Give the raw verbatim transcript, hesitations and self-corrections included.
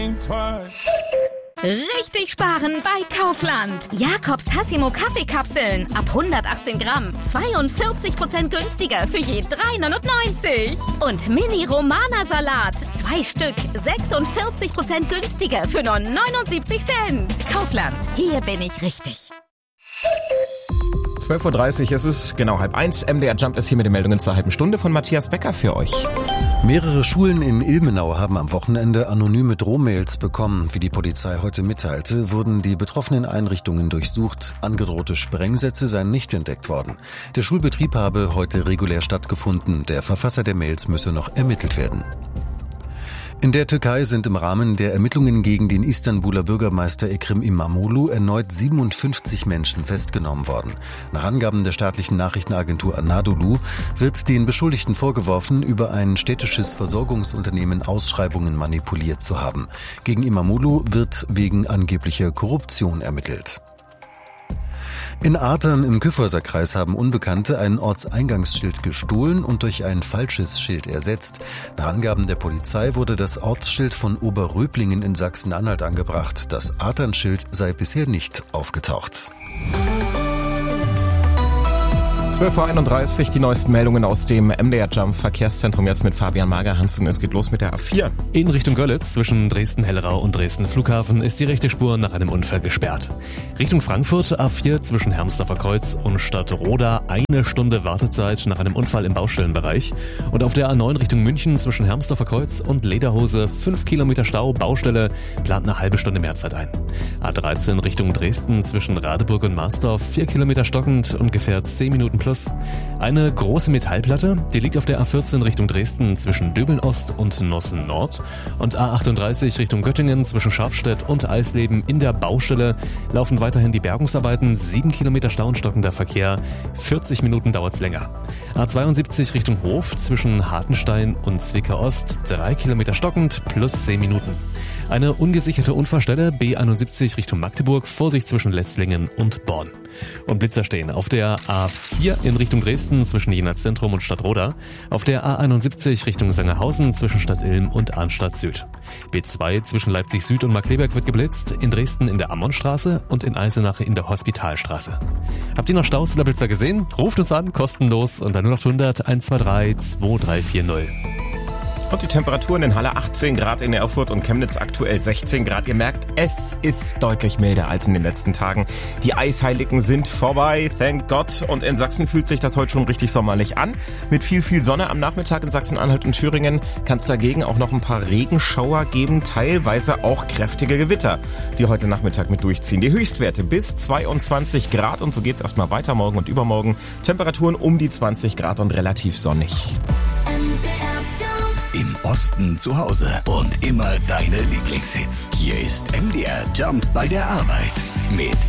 Richtig sparen bei Kaufland. Jakobs Tassimo Kaffeekapseln ab hundertachtzehn Gramm. zweiundvierzig Prozent günstiger für je drei neunundneunzig. Und Mini Romana Salat. Zwei Stück. sechsundvierzig Prozent günstiger für nur neunundsiebzig Cent. Kaufland. Hier bin ich richtig. zwölf Uhr dreißig, es ist genau halb eins. M D R Jump ist hier mit den Meldungen zur halben Stunde von Matthias Becker für euch. Mehrere Schulen in Ilmenau haben am Wochenende anonyme Drohmails bekommen. Wie die Polizei heute mitteilte, wurden die betroffenen Einrichtungen durchsucht. Angedrohte Sprengsätze seien nicht entdeckt worden. Der Schulbetrieb habe heute regulär stattgefunden. Der Verfasser der Mails müsse noch ermittelt werden. In der Türkei sind im Rahmen der Ermittlungen gegen den Istanbuler Bürgermeister Ekrem İmamoğlu erneut siebenundfünfzig Menschen festgenommen worden. Nach Angaben der staatlichen Nachrichtenagentur Anadolu wird den Beschuldigten vorgeworfen, über ein städtisches Versorgungsunternehmen Ausschreibungen manipuliert zu haben. Gegen İmamoğlu wird wegen angeblicher Korruption ermittelt. In Artern im Kyffhäuserkreis haben Unbekannte ein Ortseingangsschild gestohlen und durch ein falsches Schild ersetzt. Nach Angaben der Polizei wurde das Ortsschild von Oberröblingen in Sachsen-Anhalt angebracht. Das Arternschild sei bisher nicht aufgetaucht. zwölf Uhr einunddreißig, die neuesten Meldungen aus dem M D R Jump Verkehrszentrum jetzt mit Fabian Mager-Hansen. Es geht los mit der A vier. In Richtung Görlitz zwischen Dresden-Hellerau und Dresden-Flughafen ist die rechte Spur nach einem Unfall gesperrt. Richtung Frankfurt A vier zwischen Hermsdorfer Kreuz und Stadtroda eine Stunde Wartezeit nach einem Unfall im Baustellenbereich. Und auf der A neun Richtung München zwischen Hermsdorfer Kreuz und Lederhose fünf Kilometer Stau, Baustelle, plant eine halbe Stunde Mehrzeit ein. A dreizehn Richtung Dresden zwischen Radeburg und Marsdorf vier Kilometer stockend, ungefähr zehn Minuten plus. Eine große Metallplatte, die liegt auf der A vierzehn Richtung Dresden zwischen Döbeln Ost und Nossen Nord. Und A achtunddreißig Richtung Göttingen zwischen Scharfstedt und Eisleben in der Baustelle laufen weiterhin die Bergungsarbeiten, sieben Kilometer Stau und stockender Verkehr, vierzig Minuten dauert's länger. A zweiundsiebzig Richtung Hof zwischen Hartenstein und Zwickau Ost, drei Kilometer stockend plus zehn Minuten. Eine ungesicherte Unfallstelle B einundsiebzig Richtung Magdeburg, Vorsicht zwischen Letzlingen und Born. Und Blitzer stehen auf der A vier in Richtung Dresden zwischen Jena Zentrum und Stadtroda, auf der A einundsiebzig Richtung Sangerhausen zwischen Stadt Ilm und Arnstadt Süd. B zwei zwischen Leipzig Süd und Markkleeberg wird geblitzt, in Dresden in der Ammonstraße und in Eisenach in der Hospitalstraße. Habt ihr noch Staus oder Blitzer gesehen? Ruft uns an, kostenlos unter null acht hundert eins zwei drei zwei drei vier null. Und die Temperaturen in Halle achtzehn Grad, in Erfurt und Chemnitz aktuell sechzehn Grad. Ihr merkt, es ist deutlich milder als in den letzten Tagen. Die Eisheiligen sind vorbei, thank God. Und in Sachsen fühlt sich das heute schon richtig sommerlich an. Mit viel, viel Sonne am Nachmittag in Sachsen-Anhalt und Thüringen kann es dagegen auch noch ein paar Regenschauer geben, teilweise auch kräftige Gewitter, die heute Nachmittag mit durchziehen. Die Höchstwerte bis zweiundzwanzig Grad und so geht's erstmal weiter morgen und übermorgen. Temperaturen um die zwanzig Grad und relativ sonnig. Im Osten zu Hause und immer deine Lieblingshits. Hier ist M D R Jump bei der Arbeit mit